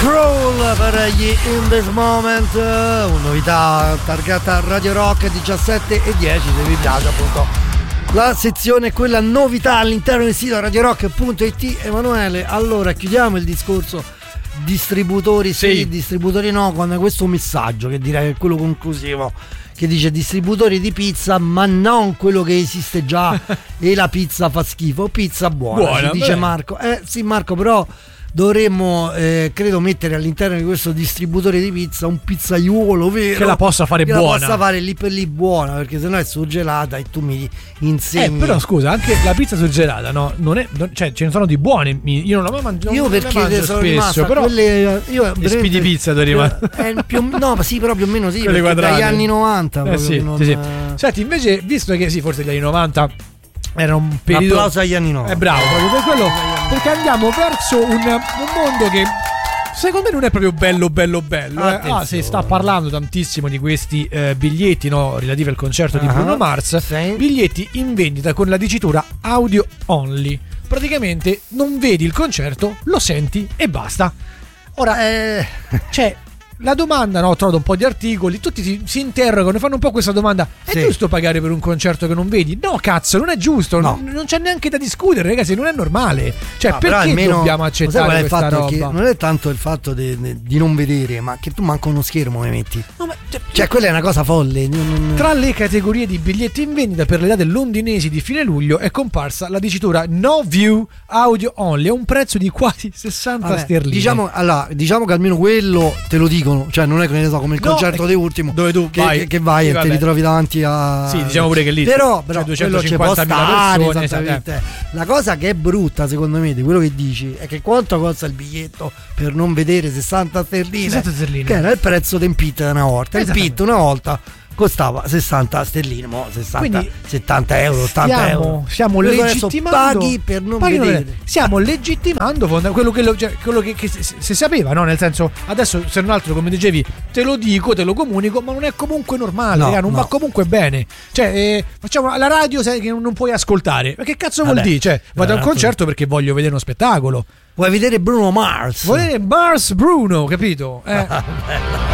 Crawl per gli In This Moment, una novità targata Radio Rock 17 e 10. Se vi piace appunto la sezione, quella novità all'interno del sito radiorock.it. Emanuele, allora chiudiamo il discorso distributori sì, distributori no, con questo messaggio che direi che è quello conclusivo, che dice distributori di pizza ma non quello che esiste già e la pizza fa schifo, pizza buona ci dice Marco. Sì Marco, però dovremmo credo mettere all'interno di questo distributore di pizza un pizzaiuolo vero che la possa fare buona, la possa fare lì per lì buona, perché sennò è surgelata e tu mi insegni. Però scusa, anche la pizza surgelata cioè ce ne sono di buone, io non la mangiato, io perché sono spesso, però quelle, io le speedy pizza no, sì, però più o meno sì, perché dagli anni 90 sì. Senti, invece, visto che sì, forse gli anni 90 era un periodo, applauso agli anni 90, bravo, proprio per quello, perché andiamo verso un mondo che secondo me non è proprio bello. Si sta parlando tantissimo di questi biglietti, no, relativi al concerto di Bruno Mars, sì. Biglietti in vendita con la dicitura audio only. Praticamente non vedi il concerto, lo senti e basta. Ora cioè la domanda, no, ho trovato un po' di articoli, tutti si interrogano e fanno un po' questa domanda: è giusto pagare per un concerto che non vedi? No, cazzo, non è giusto, no. Non c'è neanche da discutere, ragazzi, non è normale. Cioè, no, perché almeno, dobbiamo accettare questa roba? Che non è tanto il fatto di non vedere, ma che tu manco uno schermo mi metti. No, cioè quella è una cosa folle. Tra le categorie di biglietti in vendita per le date londinesi di fine luglio è comparsa la dicitura No View Audio Only a un prezzo di quasi 60 sterline. Diciamo che almeno quello te lo dico. Cioè non è che ne so, come il concerto di Ultimo dove tu che vai e te li trovi davanti a diciamo pure che lì però cioè 250.000 persone, La cosa che è brutta secondo me di quello che dici è che quanto costa il biglietto per non vedere 60 sterline che era il prezzo del pit una volta. Il pit una volta costava 60 sterline, 70 euro, 80 euro. Stiamo legittimando, paghi per non vedere. Stiamo legittimando quello che si sapeva, no? Nel senso, adesso se non altro, come dicevi, te lo dico, te lo comunico, ma non è comunque normale, non va comunque bene. Cioè, facciamo la radio, sai che non puoi ascoltare. Ma che cazzo vuol dire? Cioè, vado a un concerto perché voglio vedere uno spettacolo. Vuoi vedere Bruno Mars? Vuoi vedere Mars Bruno, capito?